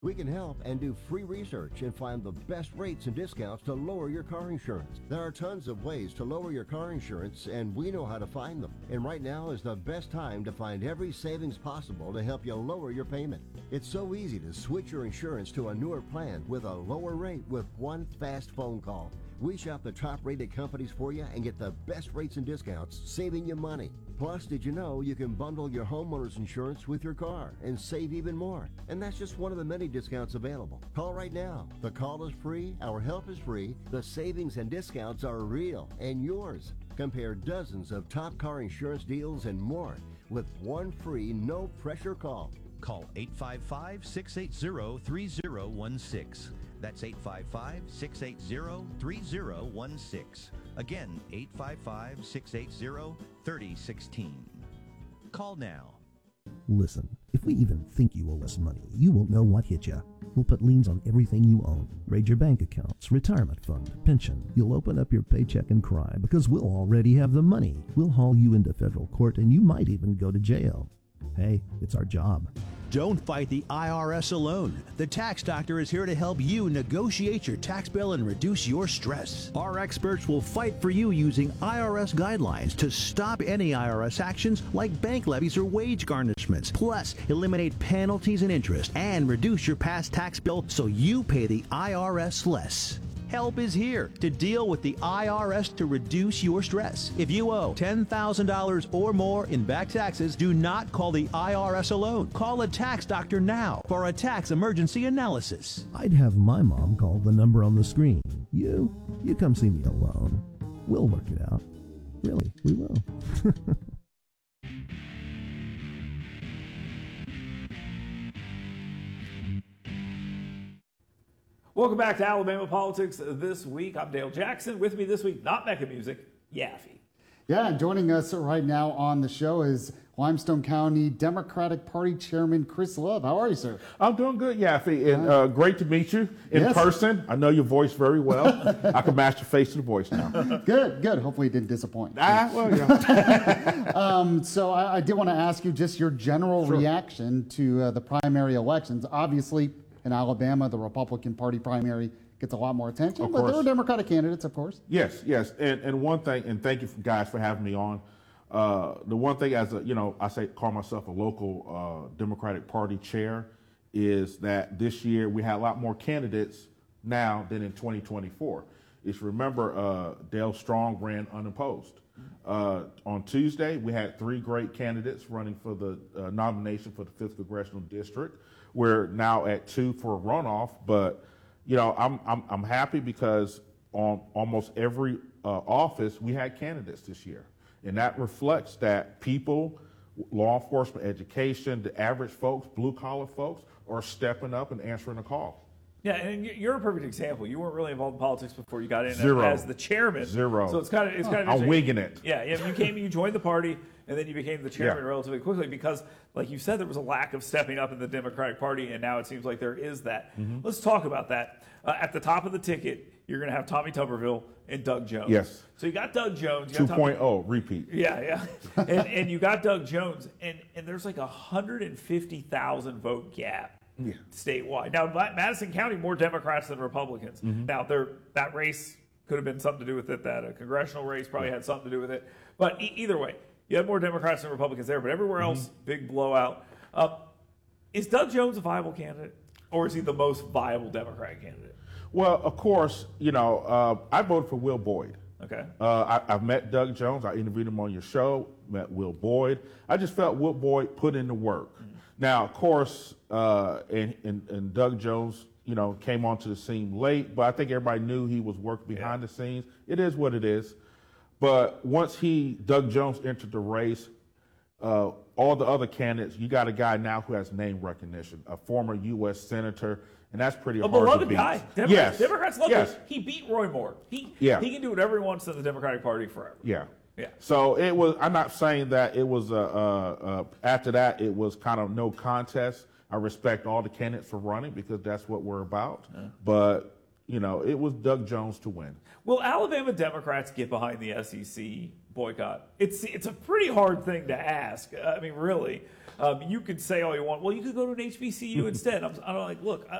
We can help and do free research and find the best rates and discounts to lower your car insurance. There are tons of ways to lower your car insurance, and we know how to find them. And right now is the best time to find every savings possible to help you lower your payment. It's so easy to switch your insurance to a newer plan with a lower rate with one fast phone call. We shop the top-rated companies for you and get the best rates and discounts, saving you money. Plus, did you know you can bundle your homeowner's insurance with your car and save even more? And that's just one of the many discounts available. Call right now. The call is free, our help is free, the savings and discounts are real and yours. Compare dozens of top car insurance deals and more with one free, no-pressure call. Call 855-680-3016. That's 855-680-3016. Again, 855-680-3016. Call now. Listen, if we even think you owe us money, you won't know what hit you. We'll put liens on everything you own. Raid your bank accounts, retirement fund, pension. You'll open up your paycheck and cry because we'll already have the money. We'll haul you into federal court and you might even go to jail. Hey, it's our job. Don't fight the IRS alone. The Tax Doctor is here to help you negotiate your tax bill and reduce your stress. Our experts will fight for you using IRS guidelines to stop any IRS actions like bank levies or wage garnishments. Plus, eliminate penalties and interest and reduce your past tax bill so you pay the IRS less. Help is here to deal with the IRS to reduce your stress. If you owe $10,000 or more in back taxes, do not call the IRS alone. Call a tax doctor now for a tax emergency analysis. I'd have my mom call the number on the screen. You come see me alone. We'll work it out. Really, we will. Welcome back to Alabama Politics This Week. I'm Dale Jackson. With me this week, not Mecca Music, Yaffe. Yeah, and joining us right now on the show is Limestone County Democratic Party Chairman Chris Love. How are you, sir? I'm doing good, Yaffe, and great to meet you in person. I know your voice very well. I can match your face to the voice now. Good. Hopefully it didn't disappoint. Well, yeah. So I did want to ask you just your general reaction to the primary elections. Obviously, in Alabama, the Republican Party primary gets a lot more attention, but there are Democratic candidates, of course. Yes. And one thing, and thank you guys for having me on. The one thing, as a, I call myself a local Democratic Party chair, is that this year we had a lot more candidates now than in 2024. If you remember, Dale Strong ran unopposed. On Tuesday, we had 3 great candidates running for the nomination for the 5th Congressional District. We're now at 2 for a runoff, but I'm happy because on almost every office we had candidates this year, and that reflects that people, law enforcement, education, the average folks, blue collar folks, are stepping up and answering the call. Yeah, and you're a perfect example. You weren't really involved in politics before you got in Zero. as the chairman. Zero. So it's kind of I'm wigging it. Yeah, you joined the party, and then you became the chairman relatively quickly because, like you said, there was a lack of stepping up in the Democratic Party, and now it seems like there is that. Mm-hmm. Let's talk about that. At the top of the ticket, you're going to have Tommy Tuberville and Doug Jones. Yes. So you got Doug Jones. 2.0, repeat. Yeah. and you got Doug Jones, and there's like 150,000 vote gap. Yeah. Statewide. Now, Madison County, more Democrats than Republicans. Mm-hmm. Now, that race could have been something to do with it. That congressional race probably had something to do with it. But either way, you have more Democrats than Republicans there. But everywhere else, big blowout. Is Doug Jones a viable candidate, or is he the most viable Democratic candidate? Well, of course, I voted for Will Boyd. Okay. I've met Doug Jones. I interviewed him on your show, met Will Boyd. I just felt Will Boyd put in the work. Mm-hmm. Now, of course, and Doug Jones, came onto the scene late, but I think everybody knew he was working behind the scenes. It is what it is. But once Doug Jones entered the race, all the other candidates, you got a guy now who has name recognition, a former U.S. senator, and that's pretty hard to beat. Guy. Democrats love him. He beat Roy Moore. He can do whatever he wants in the Democratic Party forever. Yeah. Yeah. So it was. I'm not saying that it was. After that, it was kind of no contest. I respect all the candidates for running because that's what we're about. Yeah. But it was Doug Jones to win. Will Alabama Democrats get behind the SEC boycott? It's a pretty hard thing to ask. I mean, really. You could say all you want. Well, you could go to an HBCU instead. I'm like, look,